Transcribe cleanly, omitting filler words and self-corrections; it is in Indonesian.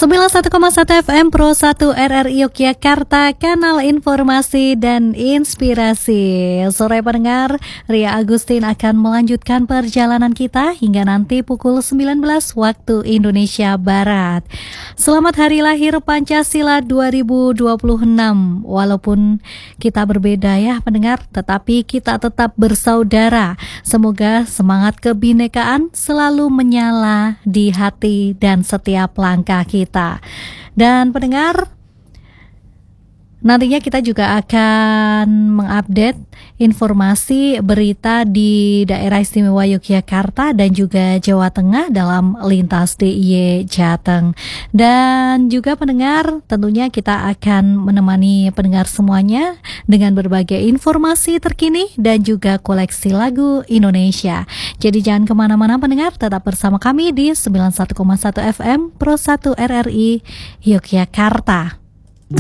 91,1 FM Pro 1 RRI Yogyakarta, kanal informasi dan inspirasi. Sore pendengar, Ria Agustin akan melanjutkan perjalanan kita hingga nanti pukul 19 waktu Indonesia Barat. Selamat Hari Lahir Pancasila 2026. Walaupun kita berbeda ya pendengar, tetapi kita tetap bersaudara. Semoga semangat kebinekaan selalu menyala di hati dan setiap langkah kita. Dan pendengar, nantinya kita juga akan mengupdate informasi berita di daerah istimewa Yogyakarta dan juga Jawa Tengah dalam Lintas DIY Jateng. Dan juga pendengar, tentunya kita akan menemani pendengar semuanya dengan berbagai informasi terkini dan juga koleksi lagu Indonesia. Jadi jangan kemana-mana pendengar, tetap bersama kami di 91,1 FM Pro 1 RRI Yogyakarta.